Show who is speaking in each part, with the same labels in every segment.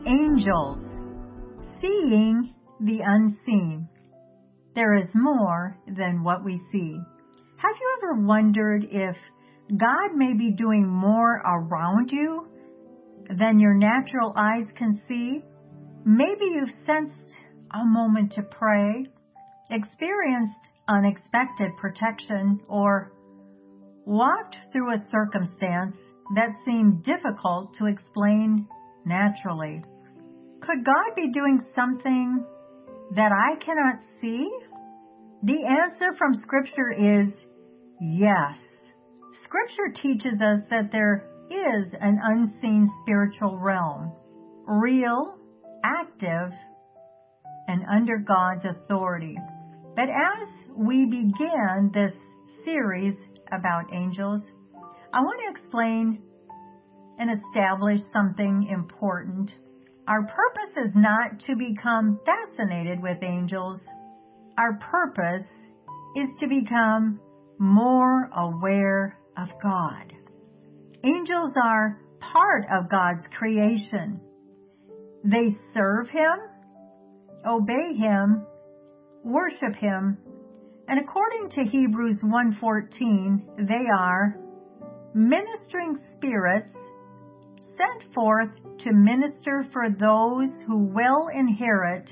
Speaker 1: Angels, seeing the unseen. There is more than what we see. Have you ever wondered if God may be doing more around you than your natural eyes can see? Maybe you've sensed a moment to pray, experienced unexpected protection, or walked through a circumstance that seemed difficult to explain naturally. Could God be doing something that I cannot see? The answer from Scripture is yes. Scripture teaches us that there is an unseen spiritual realm, real, active, and under God's authority. But as we begin this series about angels, I want to explain and establish something important. Our purpose is not to become fascinated with angels. Our purpose is to become more aware of God. Angels are part of God's creation. They serve Him, obey Him, worship Him, and according to Hebrews 1:14, they are ministering spirits sent forth to minister for those who will inherit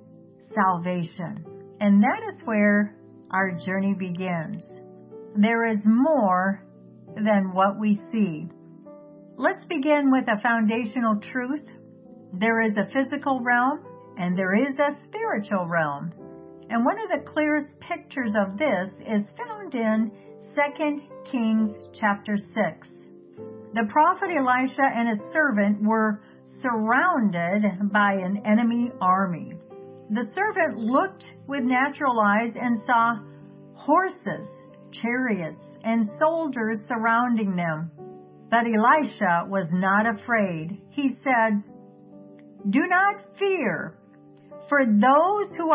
Speaker 1: salvation. And that is where our journey begins. There is more than what we see. Let's begin with a foundational truth. There is a physical realm and there is a spiritual realm. And one of the clearest pictures of this is found in 2 Kings chapter 6. The prophet Elisha and his servant were surrounded by an enemy army. The servant looked with natural eyes and saw horses, chariots, and soldiers surrounding them. But Elisha was not afraid. He said, "Do not fear, for those who